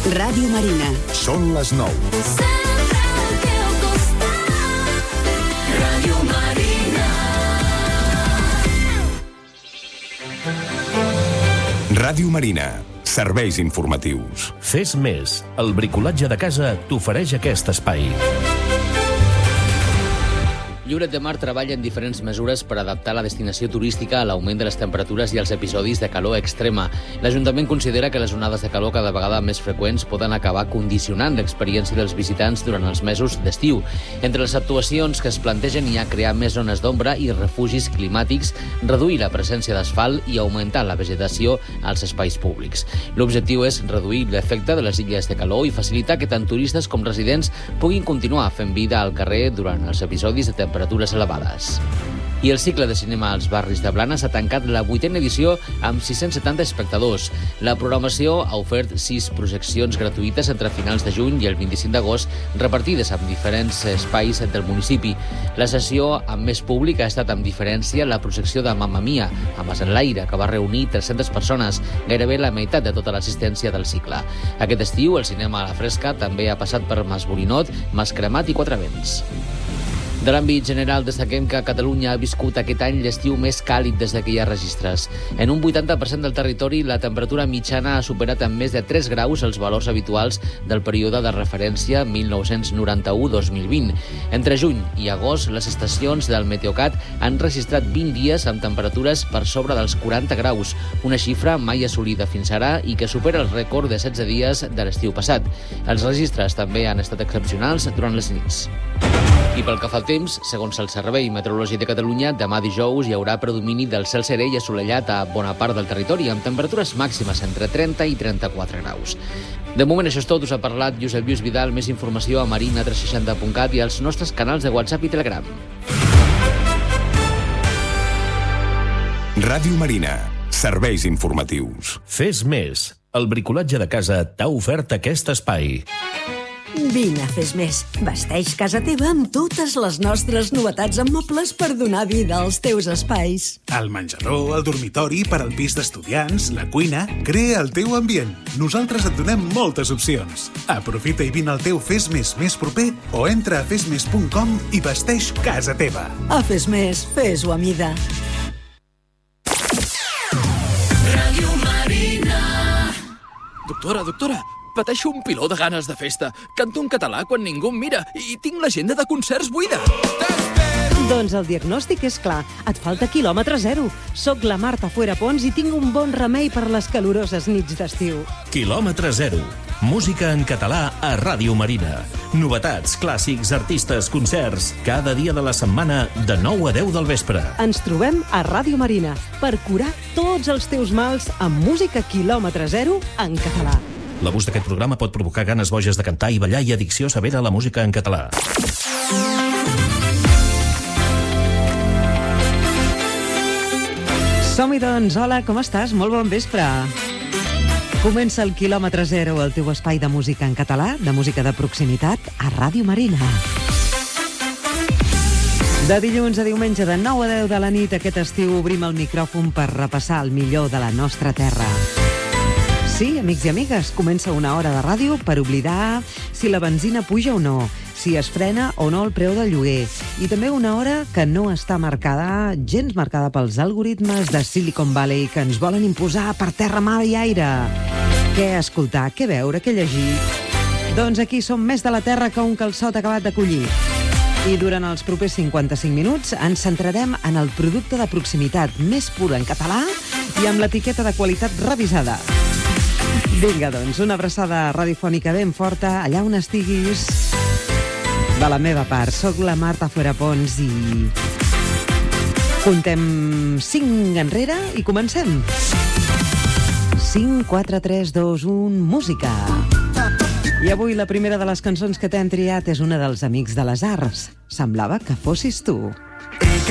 Ràdio Marina. Són les 9. Sempre al teu costat. Ràdio Marina. Ràdio Marina. Serveis informatius. Fes més. El bricolatge de casa t'ofereix aquest espai. Lloret de Mar treballa en diferents mesures per adaptar la destinació turística a l'augment de les temperatures i els episodis de calor extrema. L'Ajuntament considera que les onades de calor cada vegada més freqüents poden acabar condicionant l'experiència dels visitants durant els mesos d'estiu. Entre les actuacions que es plantegen hi ha crear més zones d'ombra i refugis climàtics, reduir la presència d'asfalt i augmentar la vegetació als espais públics. L'objectiu és reduir l'efecte de les illes de calor i facilitar que tant turistes com residents puguin continuar fent vida al carrer durant els episodis de temperatures elevades. I el cicle de cinema als barris de Blanes ha tancat la 8a edició amb 670 espectadors. La programació ha ofert 6 projeccions gratuïtes entre finals de juny i el 25 d'agost, repartides en diferents espais del municipi. La sessió amb més públic ha estat amb diferència la projecció de Mamma Mia, a Mas Enlaire, que va reunir 300 persones, gairebé la meitat de tota l'assistència del cicle. Aquest estiu, el cinema a la fresca també ha passat per Mas Borinot, Mas Cremat i Quatre Vents. De l'àmbit general, destaquem que Catalunya ha viscut aquest any l'estiu més càlid des que hi ha registres. En un 80% del territori, la temperatura mitjana ha superat amb més de 3 graus els valors habituals del període de referència 1991-2020. Entre juny i agost, les estacions del Meteocat han registrat 20 dies amb temperatures per sobre dels 40 graus, una xifra mai assolida fins ara i que supera el rècord de 16 dies de l'estiu passat. Els registres també han estat excepcionals durant les nits. I pel que fa al temps, segons el Servei Meteorològic de Catalunya, demà dijous hi haurà predomini del cel serè i assolellat a bona part del territori, amb temperatures màximes entre 30 i 34 graus. De moment això és tot. Us ha parlat Josep Lluís Vidal. Més informació a marina360.cat i als nostres canals de WhatsApp i Telegram. Ràdio Marina. Serveis informatius. Fes més. El bricolatge de casa t'ha ofert aquest espai. Vine a Fes Més. Vesteix casa teva amb totes les nostres novetats en mobles per donar vida als teus espais. El menjador, el dormitori, per al pis d'estudiants, la cuina... Crea el teu ambient. Nosaltres et donem moltes opcions. Aprofita i vine al teu Fes Més més proper o entra a fesmes.com i vesteix casa teva. A Fes Més, fes-ho a mida. Ràdio Marina. Doctora, pateixo un piló de ganes de festa. Canto en català quan ningú em mira i tinc l'agenda de concerts buida. Doncs el diagnòstic és clar. Et falta quilòmetre zero. Soc la Marta Fuerapons i tinc un bon remei per les caloroses nits d'estiu. Quilòmetre zero. Música en català a Ràdio Marina. Novetats, clàssics, artistes, concerts. Cada dia de la setmana de 9 a 10 del vespre. Ens trobem a Ràdio Marina per curar tots els teus mals amb música quilòmetre zero en català. L'abús d'aquest programa pot provocar ganes boges de cantar i ballar i addicció severa a la música en català. Som-hi, doncs. Hola, com estàs? Molt bon vespre. Comença el quilòmetre zero, el teu espai de música en català, de música de proximitat, a Ràdio Marina. De dilluns a diumenge, de 9 a 10 de la nit, aquest estiu obrim el micròfon per repassar el millor de la nostra terra. Sí, amics i amigues, comença una hora de ràdio per oblidar si la benzina puja o no, si es frena o no el preu del lloguer. I també una hora que no està gens marcada pels algoritmes de Silicon Valley que ens volen imposar per terra, mar i aire. Què escoltar, què veure, què llegir? Doncs aquí som més de la terra que un calçot acabat de collir. I durant els propers 55 minuts ens centrarem en el producte de proximitat més pur en català i amb l'etiqueta de qualitat revisada. Vinga, doncs, una abraçada radiofònica ben forta allà on estiguis. De la meva part, soc la Marta Fuerapons i contem 5 enrere i comencem. 5, 4, 3, 2, 1, música. I avui la primera de les cançons que t'hem triat és una dels Amics de les Arts. Semblava que fossis tu.